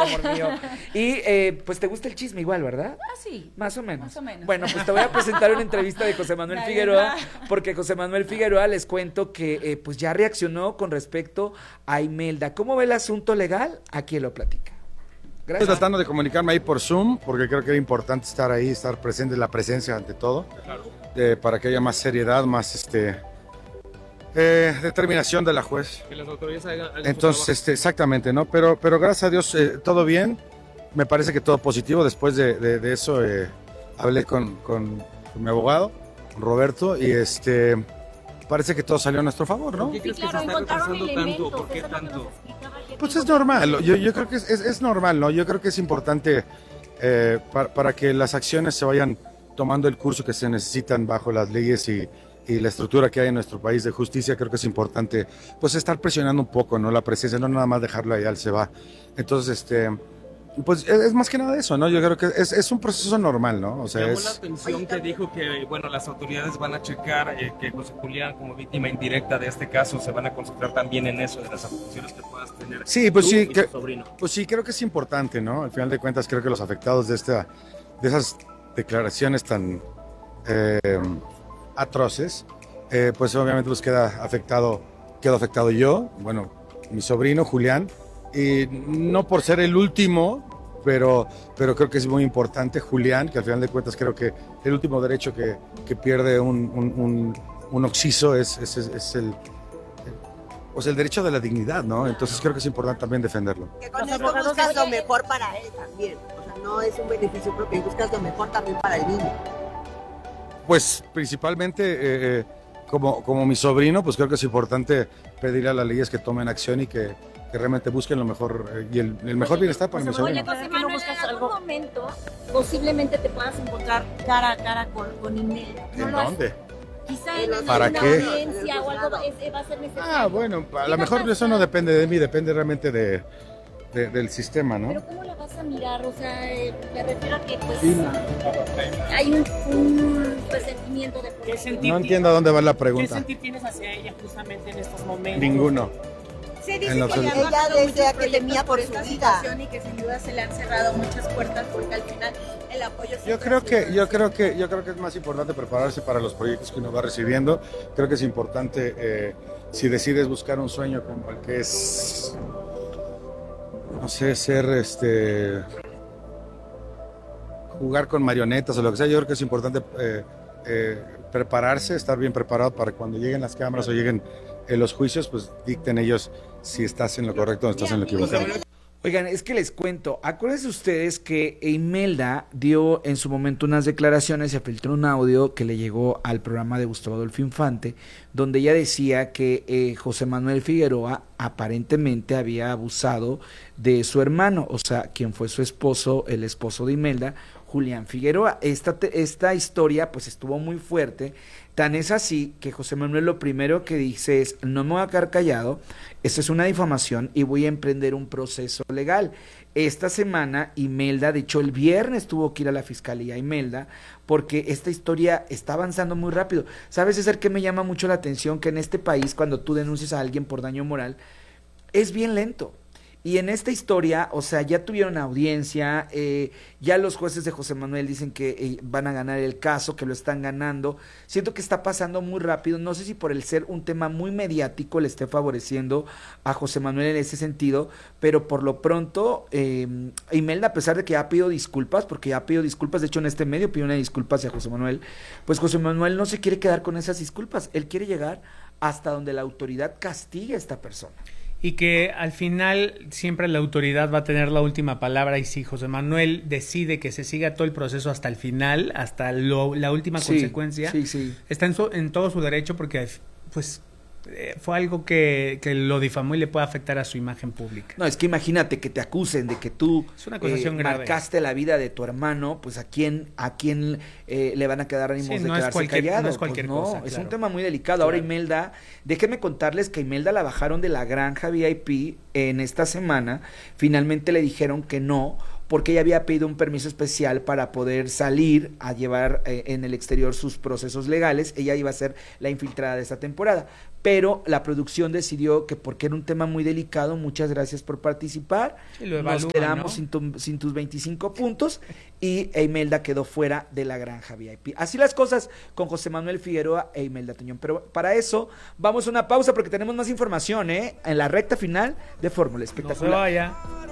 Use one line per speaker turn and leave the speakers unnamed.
amor mío. Y pues te gusta el chisme igual, ¿verdad?
Ah, sí.
Más o menos.
Más o menos.
Bueno, pues te voy a presentar una entrevista de José Manuel Figueroa, porque José Manuel Figueroa les cuento que pues ya reaccionó con respecto a Imelda. ¿Cómo ve el asunto legal? Aquí lo platica.
Gracias. Estoy tratando de comunicarme ahí por Zoom, porque creo que era importante estar ahí, estar presente, la presencia ante todo, para que haya más seriedad, más determinación de la juez.
Que las autoridades hagan
Entonces, exactamente, ¿no? Pero gracias a Dios, todo bien. Me parece que todo positivo. Después de eso, hablé con mi abogado, Roberto, y parece que todo salió a nuestro favor, ¿no?
¿Por qué crees que se está retrasando tanto? ¿Por qué tanto?
Pues es normal, yo creo que es normal, ¿no? Yo creo que es importante para que las acciones se vayan tomando el curso que se necesitan bajo las leyes y la estructura que hay en nuestro país de justicia. Creo que es importante pues estar presionando un poco, ¿no? La presencia, no nada más dejarlo ahí al se va. Entonces, pues es más que nada eso, ¿no? Yo creo que es un proceso normal, ¿no? O sea,
llamó la atención que dijo que, bueno, las autoridades van a checar que José Julián, como víctima indirecta de este caso, se van a concentrar también en eso, de las acusaciones que puedas tener.
Sí, pues
tú
sí,
y tu sobrino.
Pues sí, creo que es importante, ¿no? Al final de cuentas, creo que los afectados de esas declaraciones tan atroces, pues obviamente los quedo afectado yo, bueno, mi sobrino Julián, y no por ser el último, pero creo que es muy importante Julián, que al final de cuentas creo que el último derecho que pierde un occiso es el derecho de la dignidad, ¿no? Entonces creo que es importante también defenderlo.
Que con esto buscas lo mejor para él también, o sea, no es un beneficio propio, buscas lo mejor también para el niño.
Pues principalmente como mi sobrino, pues creo que es importante pedirle a las leyes que tomen acción y que realmente busquen lo mejor y el mejor bienestar para mi sobrino.
Oye, José Manuel, en algún momento posiblemente te puedas encontrar cara a cara con Imelda.
¿En dónde?
Quizá en
¿Para
alguna
qué?
audiencia o algo va a ser necesario.
Ah, bueno, a lo mejor eso no depende de mí, depende realmente del sistema, ¿no?
Pero ¿cómo la vas a mirar? O sea, me refiero a que pues hay un presentimiento de
¿Qué sentir
No entiendo a dónde va la
¿Qué
pregunta.
sentir tienes hacia ella justamente en estos momentos?
Ninguno.
Se dice
En lo
que
absoluto.
ella desea que temía por su vida.
Situación y que sin duda se le han cerrado muchas puertas porque al final el apoyo
Yo creo que es más importante prepararse para los proyectos que uno va recibiendo. Creo que es importante si decides buscar un sueño como el que es, no sé, jugar con marionetas o lo que sea. Yo creo que es importante prepararse, estar bien preparado para cuando lleguen las cámaras o lleguen los juicios, pues dicten ellos si estás en lo correcto o estás en lo equivocado.
Oigan, es que les cuento, acuérdense ustedes que Imelda dio en su momento unas declaraciones, se filtró un audio que le llegó al programa de Gustavo Adolfo Infante, donde ella decía que José Manuel Figueroa aparentemente había abusado de su hermano, o sea, quien fue su esposo, el esposo de Imelda, Julián Figueroa. Esta historia pues estuvo muy fuerte, tan es así que José Manuel lo primero que dice es: no me voy a quedar callado, esto es una difamación y voy a emprender un proceso legal. Esta semana Imelda, de hecho el viernes tuvo que ir a la fiscalía Imelda, porque esta historia está avanzando muy rápido. ¿Sabes, César, qué me llama mucho la atención? Que en este país, cuando tú denuncias a alguien por daño moral, es bien lento. Y en esta historia, o sea, ya tuvieron audiencia, ya los jueces de José Manuel dicen que van a ganar el caso, que lo están ganando. Siento que está pasando muy rápido, no sé si por el ser un tema muy mediático le esté favoreciendo a José Manuel en ese sentido, pero por lo pronto, Imelda, a pesar de que ya ha pedido disculpas, porque ya ha pedido disculpas, de hecho en este medio pidió una disculpa hacia José Manuel, pues José Manuel no se quiere quedar con esas disculpas, él quiere llegar hasta donde la autoridad castigue a esta persona.
Y que al final siempre la autoridad va a tener la última palabra, y si José Manuel decide que se siga todo el proceso hasta el final, hasta la última consecuencia, está en todo su derecho, porque pues fue algo que lo difamó y le puede afectar a su imagen pública.
No, es que imagínate que te acusen de que tú
es una acusación grave.
Marcaste la vida de tu hermano, pues a quién le van a quedar ánimos de quedarse callado.
No es cualquier cosa,
es
claro.
un tema muy delicado. Ahora Imelda, déjenme contarles que Imelda la bajaron de la granja VIP en esta semana, finalmente le dijeron que no, porque ella había pedido un permiso especial para poder salir a llevar en el exterior sus procesos legales. Ella iba a ser la infiltrada de esta temporada, pero la producción decidió que porque era un tema muy delicado, muchas gracias por participar, nos quedamos, ¿no?, sin tus 25 puntos, y Imelda quedó fuera de la granja VIP. Así las cosas con José Manuel Figueroa e Imelda Tuñón. Pero para eso vamos a una pausa porque tenemos más información en la recta final de Fórmula Espectacular.
No se vaya.